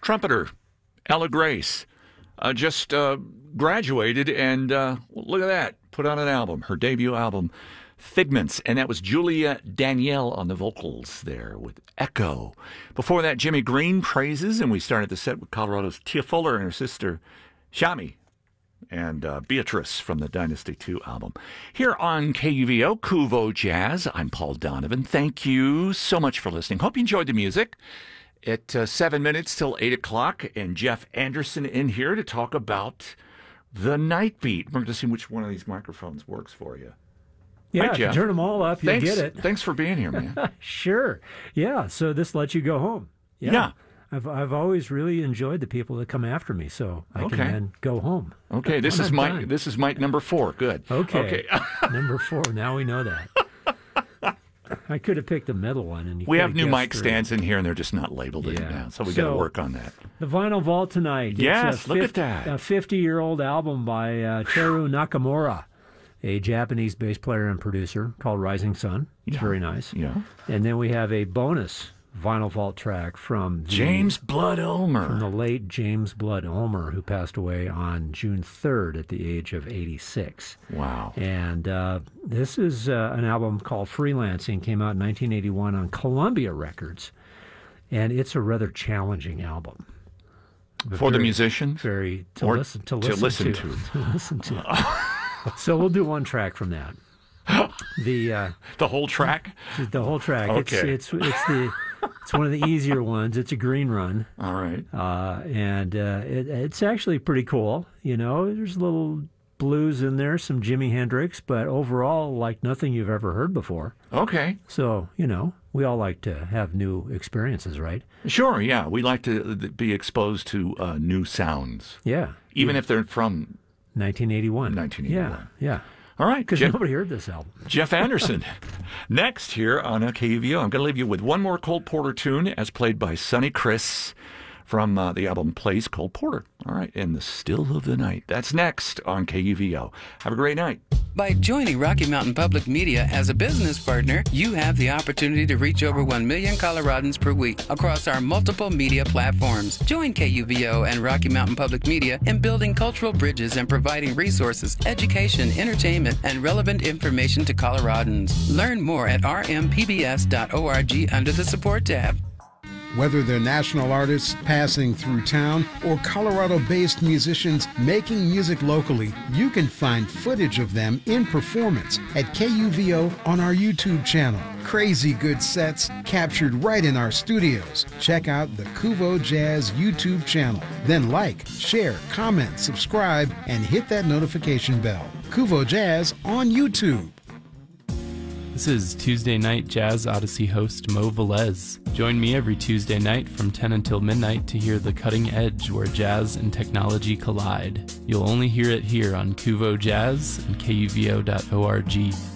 trumpeter, Ella Grace, just graduated, and look at that, put on an album, her debut album, Figments, and that was Julia Danielle on the vocals there with Echo. Before that, Jimmy Green, Praises, and we started the set with Colorado's Tia Fuller and her sister, Shami, and Beatrice from the Dynasty 2 album. Here on KUVO, Kuvo Jazz, I'm Paul Donovan. Thank you so much for listening. Hope you enjoyed the music. At 7 minutes till 8 o'clock, and Jeff Anderson in here to talk about the Night Beat. We're going to see which one of these microphones works for you. Yeah, Hi, if you turn them all up, you get it. Thanks for being here, man. Sure. Yeah, so this lets you go home. Yeah. I've always really enjoyed the people that come after me, so I can then go home. Okay, this is mic number 4. Good. Okay. Number 4. Now we know that. I could have picked the middle one. And we have new mic stands in here, and they're just not labeled now, so we got to work on that. The Vinyl Vault tonight. Yes, look at that. A 50-year-old album by Teru Nakamura, a Japanese bass player and producer, called Rising Sun. It's very nice. Yeah. And then we have a bonus Vinyl Vault track from James Blood Ulmer. From the late James Blood Ulmer, who passed away on June 3rd at the age of 86. Wow. And this is an album called Freelancing, came out in 1981 on Columbia Records. And it's a rather challenging album. For the musician? To listen to. So we'll do one track from that. The whole track? The whole track. Okay. It's one of the easier ones. It's a green run. All right. And it's actually pretty cool. You know, there's a little blues in there, some Jimi Hendrix, but overall, like nothing you've ever heard before. Okay. So, you know, we all like to have new experiences, right? Sure, yeah. We like to be exposed to new sounds. Yeah. Even if they're from 1981. 1981. Yeah. All right. Because nobody heard this album. Jeff Anderson. Next here on KUVO, I'm going to leave you with one more Cole Porter tune as played by Sonny Chris from the album Plays Cole Porter. All right. In the Still of the Night. That's next on KUVO. Have a great night. By joining Rocky Mountain Public Media as a business partner, you have the opportunity to reach over 1 million Coloradans per week across our multiple media platforms. Join KUVO and Rocky Mountain Public Media in building cultural bridges and providing resources, education, entertainment, and relevant information to Coloradans. Learn more at rmpbs.org under the Support tab. Whether they're national artists passing through town or Colorado-based musicians making music locally, you can find footage of them in performance at KUVO on our YouTube channel. Crazy good sets captured right in our studios. Check out the Kuvo Jazz YouTube channel. Then like, share, comment, subscribe, and hit that notification bell. Kuvo Jazz on YouTube. This is Tuesday Night Jazz Odyssey host Mo Velez. Join me every Tuesday night from 10 until midnight to hear the cutting edge where jazz and technology collide. You'll only hear it here on Kuvo Jazz and KUVO.org.